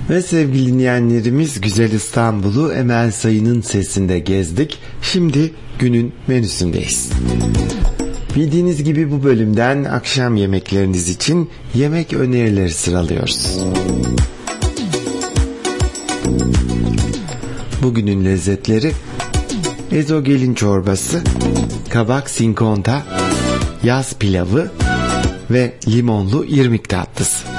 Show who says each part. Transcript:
Speaker 1: Ve sevgili dinleyenlerimiz, güzel İstanbul'u Emel Sayın'ın sesinde gezdik. Şimdi günün menüsündeyiz. Bildiğiniz gibi bu bölümden akşam yemekleriniz için yemek önerileri sıralıyoruz. Bugünün lezzetleri: ezogelin çorbası, kabak sinkonta, yaz pilavı ve limonlu irmik tatlısı.